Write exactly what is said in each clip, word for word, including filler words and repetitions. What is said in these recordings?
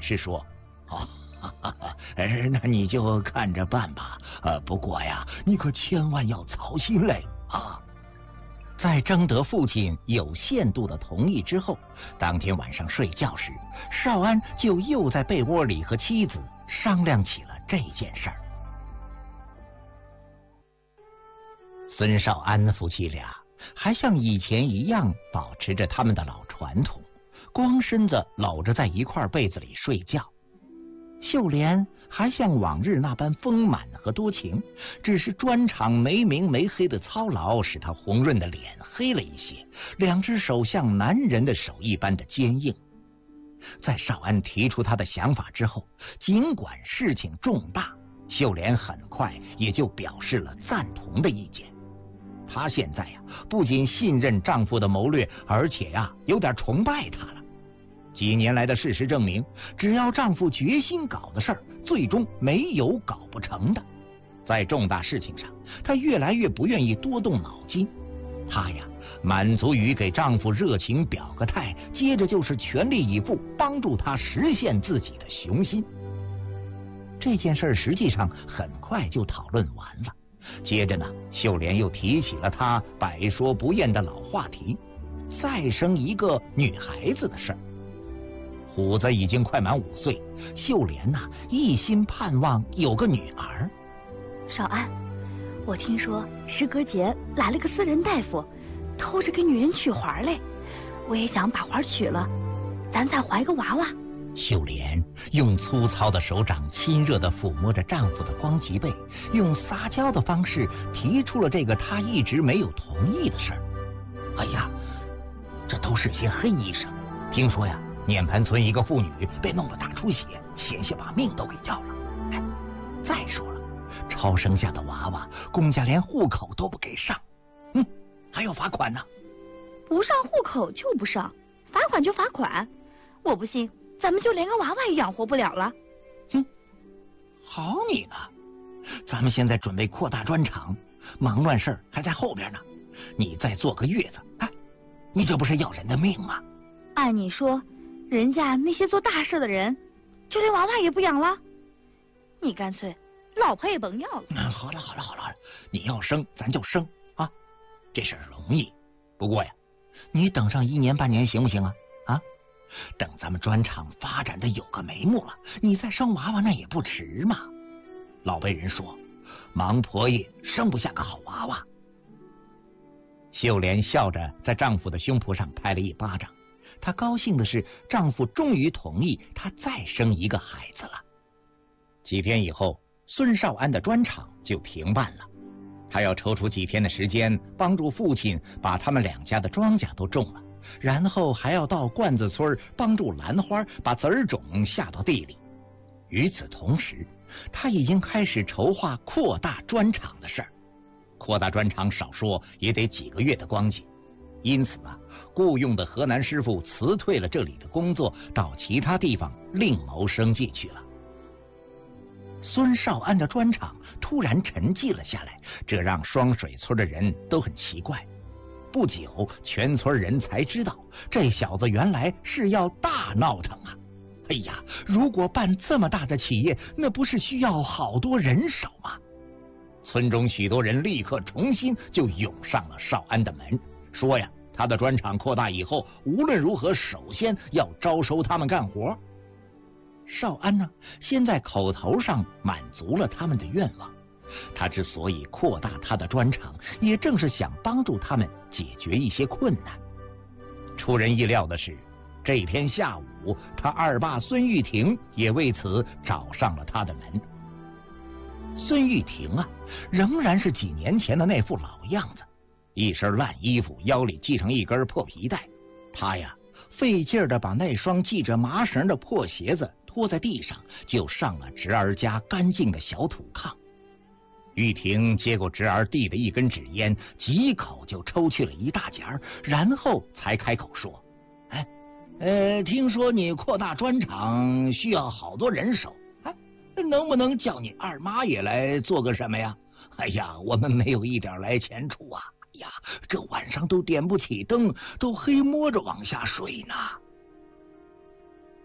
是说：“哦，哈哈哈，那你就看着办吧。呃，不过呀，你可千万要操心嘞啊！”在征得父亲有限度的同意之后，当天晚上睡觉时，少安就又在被窝里和妻子商量起了这件事儿。孙少安夫妻俩还像以前一样保持着他们的老传统，光身子搂着在一块被子里睡觉。秀莲还像往日那般丰满和多情，只是专场没明没黑的操劳使她红润的脸黑了一些，两只手像男人的手一般的坚硬。在少安提出他的想法之后，尽管事情重大，秀莲很快也就表示了赞同的意见。她现在呀，不仅信任丈夫的谋略，而且呀，有点崇拜他了。几年来的事实证明，只要丈夫决心搞的事儿，最终没有搞不成的。在重大事情上，她越来越不愿意多动脑筋。她呀，满足于给丈夫热情表个态，接着就是全力以赴帮助他实现自己的雄心。这件事实际上很快就讨论完了。接着呢，秀莲又提起了她百说不厌的老话题，再生一个女孩子的事儿。虎子已经快满五岁，秀莲呐、啊、一心盼望有个女儿。 少安，我听说时隔节来了个私人大夫，偷着给女人取环嘞，我也想把环取了，咱再怀个娃娃。 秀莲用粗糙的手掌亲热地抚摸着丈夫的光脊背，用撒娇的方式提出了这个她一直没有同意的事儿。哎呀，这都是些黑医生，听说呀，碾盘村一个妇女被弄得大出血，险些把命都给要了。哎，再说了，超生下的娃娃，公家连户口都不给上，嗯，还要罚款呢。 不上户口就不上，罚款就罚款。我不信，咱们就连个娃娃也养活不了了。 哼，好你呢！咱们现在准备扩大砖厂，忙乱事儿还在后边呢。你再坐个月子，哎，你这不是要人的命吗？ 按你说，人家那些做大事的人，就连娃娃也不养了，你干脆老婆也甭要了。 嗯，好了好了好了，你要生咱就生啊，这事儿容易。不过呀，你等上一年半年行不行啊？啊，等咱们砖厂发展的有个眉目了，你再生娃娃那也不迟嘛。老辈人说，忙婆爷生不下个好娃娃。秀莲笑着在丈夫的胸脯上拍了一巴掌。她高兴的是，丈夫终于同意她再生一个孩子了。几天以后，孙少安的砖厂就停办了。他要抽出几天的时间，帮助父亲把他们两家的庄稼都种了，然后还要到罐子村帮助兰花把籽儿种下到地里。与此同时，他已经开始筹划扩大砖厂的事儿。扩大砖厂少说也得几个月的光景，因此啊，雇佣的河南师傅辞退了这里的工作，到其他地方另谋生计去了。孙少安的砖厂突然沉寂了下来，这让双水村的人都很奇怪。不久，全村人才知道，这小子原来是要大闹腾啊！哎呀，如果办这么大的企业，那不是需要好多人手吗？村中许多人立刻重新就涌上了少安的门，说呀，他的砖厂扩大以后，无论如何首先要招收他们干活。少安呢，先在口头上满足了他们的愿望。他之所以扩大他的砖厂，也正是想帮助他们解决一些困难。出人意料的是，这天下午，他二爸孙玉婷也为此找上了他的门。孙玉婷啊，仍然是几年前的那副老样子，一身烂衣服，腰里系上一根破皮带。他呀，费劲的把那双系着麻绳的破鞋子拖在地上，就上了侄儿家干净的小土炕。玉婷接过侄儿递的一根纸烟，几口就抽去了一大截，然后才开口说：“哎，呃，听说你扩大砖厂需要好多人手，哎，能不能叫你二妈也来做个什么呀？哎呀，我们没有一点来钱处啊！哎呀，这晚上都点不起灯，都黑摸着往下睡呢。”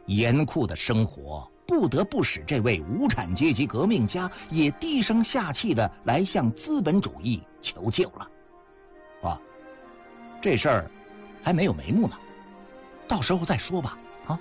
严酷的生活不得不使这位无产阶级革命家也低声下气的来向资本主义求救了。哇，这事儿还没有眉目呢，到时候再说吧。啊！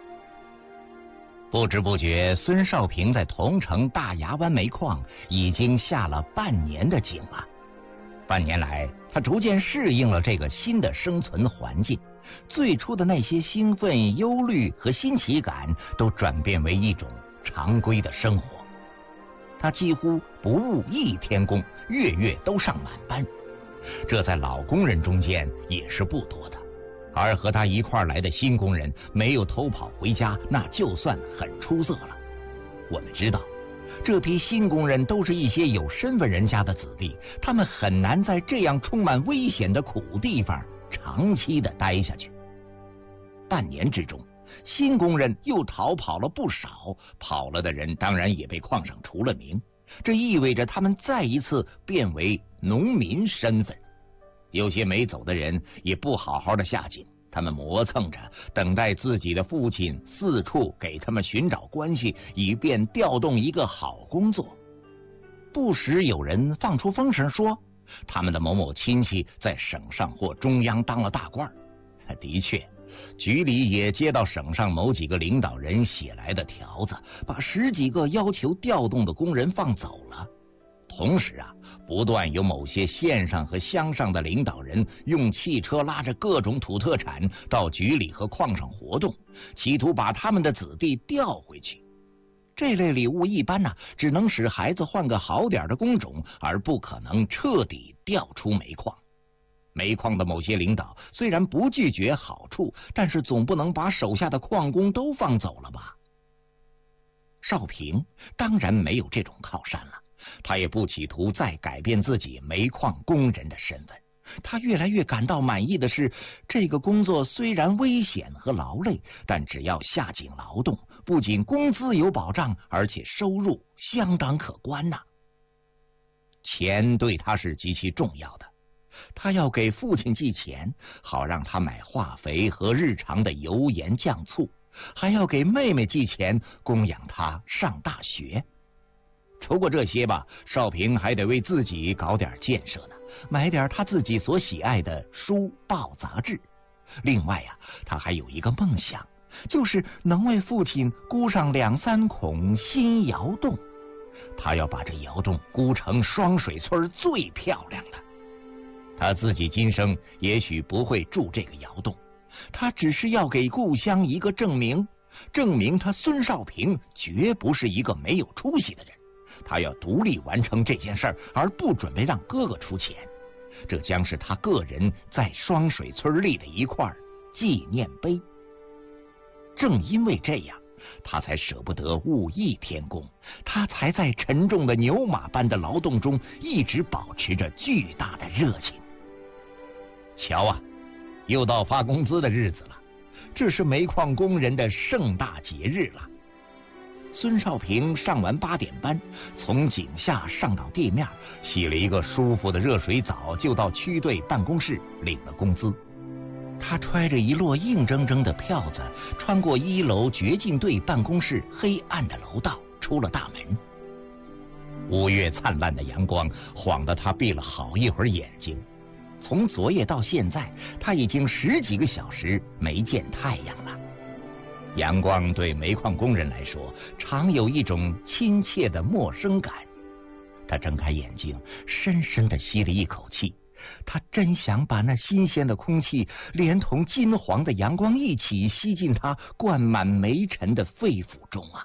不知不觉，孙少平在桐城大牙湾煤矿已经下了半年的井了。半年来，他逐渐适应了这个新的生存环境，最初的那些兴奋、忧虑和新奇感都转变为一种常规的生活。他几乎不误一天工，月月都上满班，这在老工人中间也是不多的。而和他一块来的新工人没有偷跑回家，那就算很出色了。我们知道，这批新工人都是一些有身份人家的子弟，他们很难在这样充满危险的苦地方长期的待下去。半年之中，新工人又逃跑了不少，跑了的人当然也被矿上除了名，这意味着他们再一次变为农民身份。有些没走的人也不好好的下井，他们磨蹭着等待自己的父亲四处给他们寻找关系，以便调动一个好工作。不时有人放出风声说，他们的某某亲戚在省上或中央当了大官。的确，局里也接到省上某几个领导人写来的条子，把十几个要求调动的工人放走了。同时啊，不断有某些县上和乡上的领导人用汽车拉着各种土特产到局里和矿上活动，企图把他们的子弟调回去。这类礼物一般呢、啊，只能使孩子换个好点的工种，而不可能彻底调出煤矿。煤矿的某些领导虽然不拒绝好处，但是总不能把手下的矿工都放走了吧？少平当然没有这种靠山了。他也不企图再改变自己煤矿工人的身份，他越来越感到满意的是，这个工作虽然危险和劳累，但只要下井劳动，不仅工资有保障，而且收入相当可观呐。钱对他是极其重要的，他要给父亲寄钱，好让他买化肥和日常的油盐酱醋，还要给妹妹寄钱，供养她上大学。除过这些吧，少平还得为自己搞点建设呢，买点他自己所喜爱的书报杂志。另外呀、啊，他还有一个梦想，就是能为父亲箍上两三孔新窑洞。他要把这窑洞箍成双水村最漂亮的。他自己今生也许不会住这个窑洞，他只是要给故乡一个证明，证明他孙少平绝不是一个没有出息的人。他要独立完成这件事儿，而不准备让哥哥出钱。这将是他个人在双水村立的一块纪念碑。正因为这样，他才舍不得误一天工，他才在沉重的牛马般的劳动中一直保持着巨大的热情。瞧啊，又到发工资的日子了，这是煤矿工人的盛大节日了。孙少平上完八点班，从井下上到地面，洗了一个舒服的热水澡，就到区队办公室领了工资。他揣着一摞硬铮铮的票子，穿过一楼掘进队办公室黑暗的楼道，出了大门。五月灿烂的阳光晃得他闭了好一会儿眼睛。从昨夜到现在，他已经十几个小时没见太阳了。阳光对煤矿工人来说，常有一种亲切的陌生感。他睁开眼睛，深深地吸了一口气。他真想把那新鲜的空气，连同金黄的阳光一起吸进他灌满煤尘的肺腑中啊！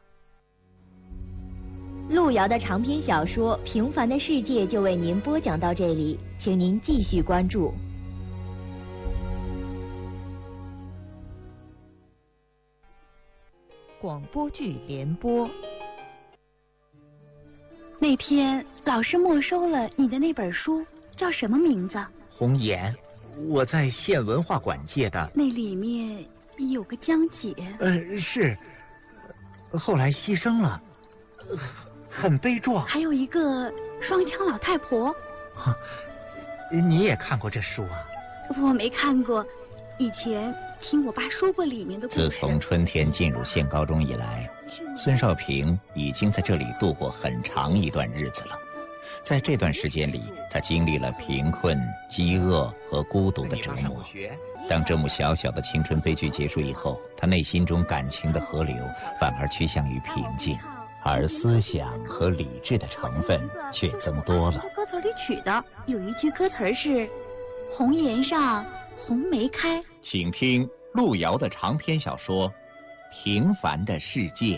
路遥的长篇小说《平凡的世界》就为您播讲到这里，请您继续关注。 广播剧联播。 那天老师没收了你的那本书，叫什么名字？ 红岩，我在县文化馆借的。 那里面有个江姐。 呃，是，后来牺牲了，很悲壮。 还有一个双枪老太婆。 你也看过这书啊？ 我没看过，以前听我爸说过里面的故事。 自从春天进入县高中以来，孙少平已经在这里度过很长一段日子了。在这段时间里，他经历了贫困、饥饿和孤独的折磨。当这幕小小的青春悲剧结束以后，他内心中感情的河流反而趋向于平静，而思想和理智的成分却增多了。 歌词里取的有一句歌词是“红颜上红梅开”。 请听路遥的长篇小说《平凡的世界》。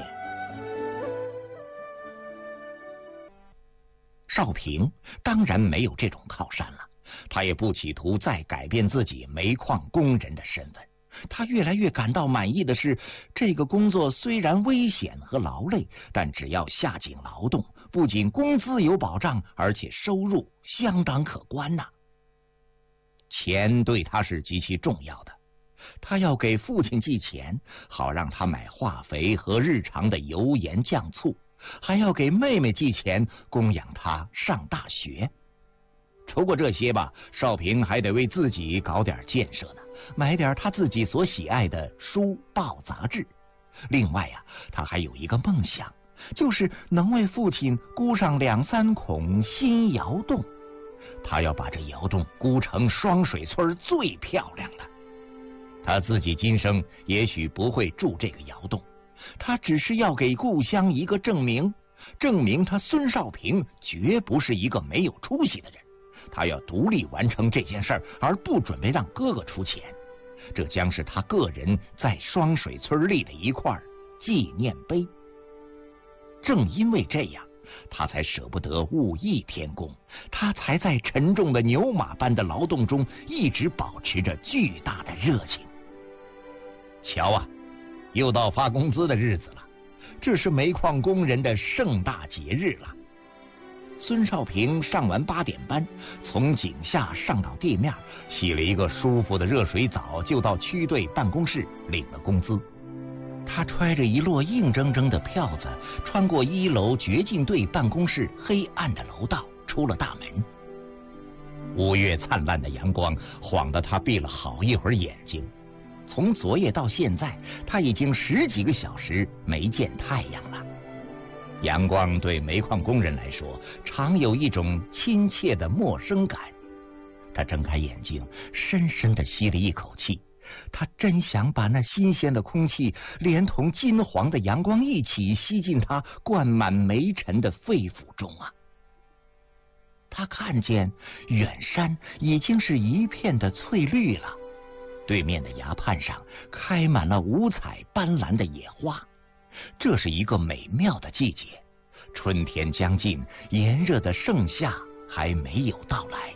少平当然没有这种靠山了，他也不企图再改变自己煤矿工人的身份。他越来越感到满意的是，这个工作虽然危险和劳累，但只要下井劳动，不仅工资有保障，而且收入相当可观呐。钱对他是极其重要的，他要给父亲寄钱，好让他买化肥和日常的油盐酱醋，还要给妹妹寄钱，供养她上大学。除过这些吧，少平还得为自己搞点建设呢，买点他自己所喜爱的书报杂志。另外呀、啊，他还有一个梦想，就是能为父亲箍上两三孔新窑洞。他要把这窑洞箍成双水村最漂亮的。他自己今生也许不会住这个窑洞，他只是要给故乡一个证明，证明他孙少平绝不是一个没有出息的人。他要独立完成这件事儿，而不准备让哥哥出钱。这将是他个人在双水村立的一块纪念碑。正因为这样，他才舍不得误一天工，他才在沉重的牛马般的劳动中一直保持着巨大的热情。瞧啊，又到发工资的日子了，这是煤矿工人的盛大节日了。孙少平上完八点班，从井下上到地面，洗了一个舒服的热水澡，就到区队办公室领了工资。他揣着一摞硬铮铮的票子，穿过一楼掘进队办公室黑暗的楼道，出了大门。五月灿烂的阳光晃得他闭了好一会儿眼睛。从昨夜到现在，他已经十几个小时没见太阳了。阳光对煤矿工人来说，常有一种亲切的陌生感。他睁开眼睛，深深地吸了一口气。他真想把那新鲜的空气连同金黄的阳光一起吸进他灌满煤尘的肺腑中啊！他看见远山已经是一片的翠绿了，对面的崖畔上开满了五彩斑斓的野花。这是一个美妙的季节，春天将近，炎热的盛夏还没有到来。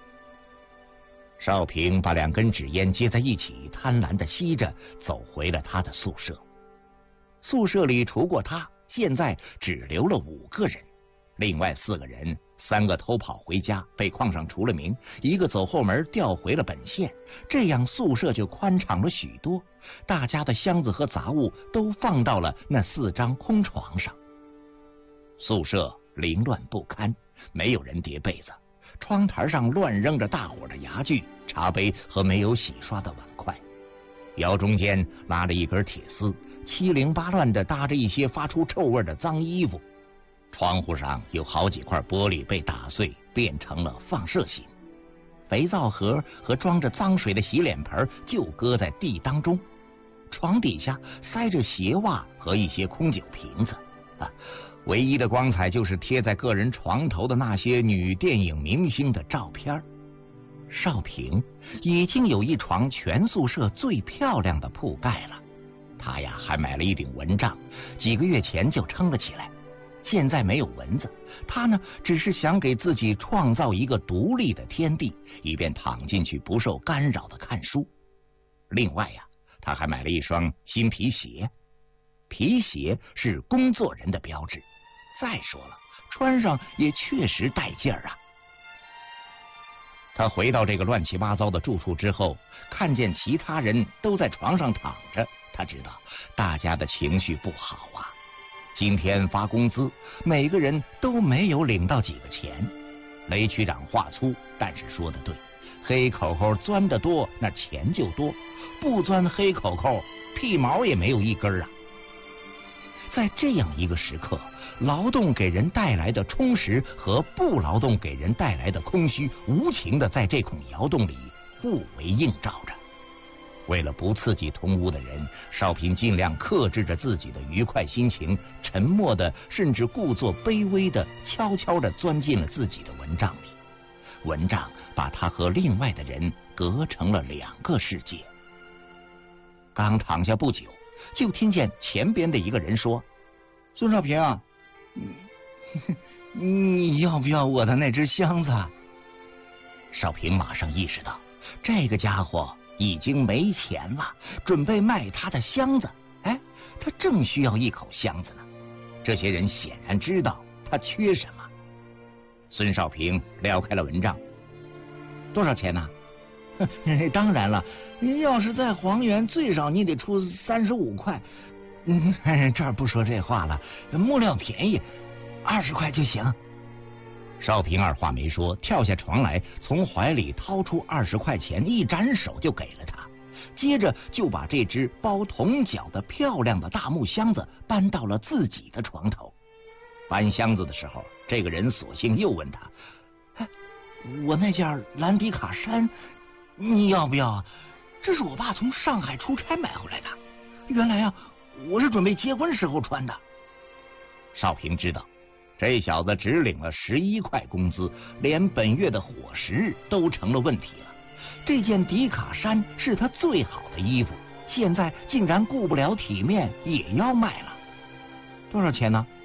少平把两根纸烟接在一起，贪婪地吸着，走回了他的宿舍。宿舍里除过他，现在只留了五个人，另外四个人，三个偷跑回家，被矿上除了名，一个走后门调回了本县，这样宿舍就宽敞了许多。大家的箱子和杂物都放到了那四张空床上。宿舍凌乱不堪，没有人叠被子，窗台上乱扔着大伙的牙具、茶杯和没有洗刷的碗筷。窑中间拉着一根铁丝，七零八乱地搭着一些发出臭味的脏衣服。窗户上有好几块玻璃被打碎，变成了放射形。肥皂盒和装着脏水的洗脸盆就搁在地当中。床底下塞着鞋袜和一些空酒瓶子啊，唯一的光彩就是贴在个人床头的那些女电影明星的照片。少平已经有一床全宿舍最漂亮的铺盖了，他呀还买了一顶蚊帐，几个月前就撑了起来。现在没有蚊子，他呢只是想给自己创造一个独立的天地，以便躺进去不受干扰的看书。另外呀，他还买了一双新皮鞋，皮鞋是工作人的标志。再说了，穿上也确实带劲儿啊。他回到这个乱七八糟的住处之后，看见其他人都在床上躺着，他知道大家的情绪不好啊。今天发工资，每个人都没有领到几个钱。雷区长话粗，但是说得对， 黑口口钻得多，那钱就多；不钻黑口口，屁毛也没有一根啊。在这样一个时刻，劳动给人带来的充实和不劳动给人带来的空虚，无情的在这孔窑洞里互为映照着。为了不刺激同屋的人，少平尽量克制着自己的愉快心情，沉默的甚至故作卑微的悄悄地钻进了自己的蚊帐里。蚊帐把他和另外的人隔成了两个世界。刚躺下不久，就听见前边的一个人说：“孙少平啊，你你要不要我的那只箱子？”少平马上意识到，这个家伙已经没钱了，准备卖他的箱子。哎，他正需要一口箱子呢。这些人显然知道他缺什么。孙少平撩开了蚊帐：“多少钱呢？”“当然了，要是在黄原，最少你得出三十五块。嗯，这儿不说这话了，木料便宜，二十块就行。”少平二话没说，跳下床来，从怀里掏出二十块钱，一展手就给了他。接着就把这只包铜角的漂亮的大木箱子搬到了自己的床头。搬箱子的时候，这个人索性又问他：“哎，我那件兰迪卡衫你要不要啊？这是我爸从上海出差买回来的，原来啊，我是准备结婚时候穿的。”少平知道这小子只领了十一块工资，连本月的伙食都成了问题了。这件迪卡衫是他最好的衣服，现在竟然顾不了体面也要卖了。多少钱呢？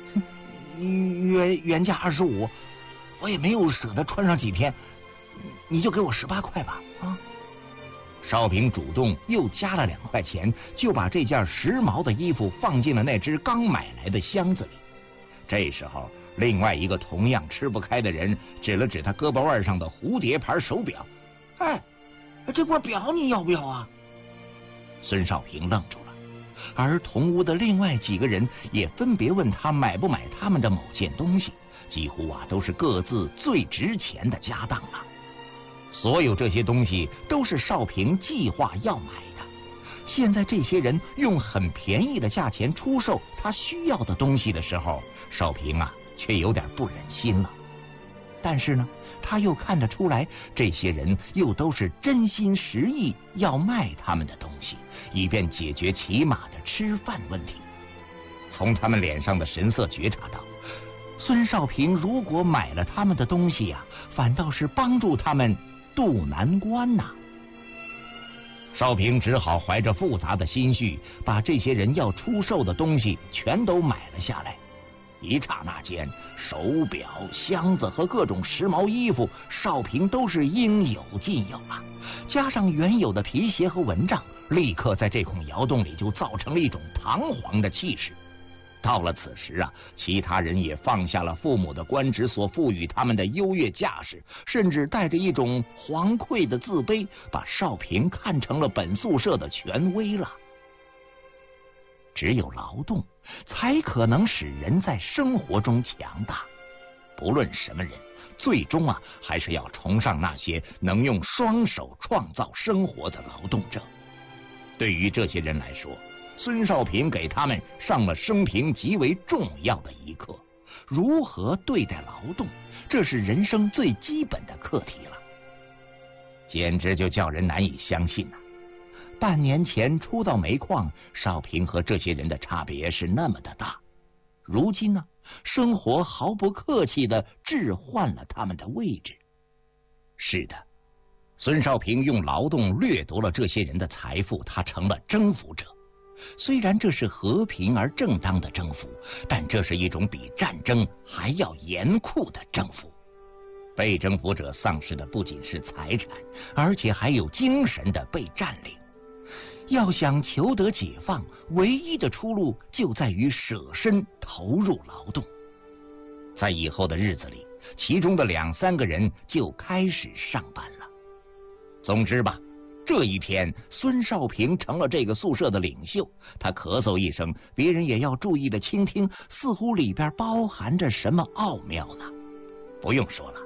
原原价二十五，我也没有舍得穿上几天，你就给我十八块吧。啊！少平主动又加了两块钱，就把这件时髦的衣服放进了那只刚买来的箱子里。这时候，另外一个同样吃不开的人指了指他胳膊腕上的蝴蝶牌手表：“哎，这块表你要不要啊？”孙少平愣住了。而同屋的另外几个人也分别问他买不买他们的某件东西，几乎啊都是各自最值钱的家当了。所有这些东西都是少平计划要买的，现在这些人用很便宜的价钱出售他需要的东西的时候，少平啊却有点不忍心了。但是呢，他又看得出来，这些人又都是真心实意要卖他们的东西，以便解决起码的吃饭问题。从他们脸上的神色觉察到，孙少平如果买了他们的东西啊，反倒是帮助他们渡难关呐、啊。少平只好怀着复杂的心绪，把这些人要出售的东西全都买了下来。一刹那间，手表、箱子和各种时髦衣服，少平都是应有尽有啊！加上原有的皮鞋和蚊帐，立刻在这孔窑洞里就造成了一种堂皇的气势。到了此时啊，其他人也放下了父母的官职所赋予他们的优越架势，甚至带着一种惶愧的自卑，把少平看成了本宿舍的权威了。只有劳动才可能使人在生活中强大。不论什么人，最终啊，还是要崇尚那些能用双手创造生活的劳动者。对于这些人来说，孙少平给他们上了生平极为重要的一课。如何对待劳动，这是人生最基本的课题了。简直就叫人难以相信呐、啊！半年前初到煤矿，少平和这些人的差别是那么的大。如今呢，生活毫不客气的置换了他们的位置。是的，孙少平用劳动掠夺了这些人的财富，他成了征服者。虽然这是和平而正当的征服，但这是一种比战争还要严酷的征服。被征服者丧失的不仅是财产，而且还有精神的被占领。要想求得解放，唯一的出路就在于舍身投入劳动。在以后的日子里，其中的两三个人就开始上班了。总之吧，这一天，孙少平成了这个宿舍的领袖。他咳嗽一声，别人也要注意的倾听，似乎里边包含着什么奥妙呢？不用说了，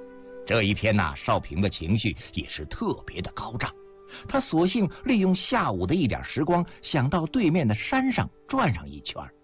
这一天呐、啊，少平的情绪也是特别的高涨。他索性利用下午的一点时光，想到对面的山上转上一圈。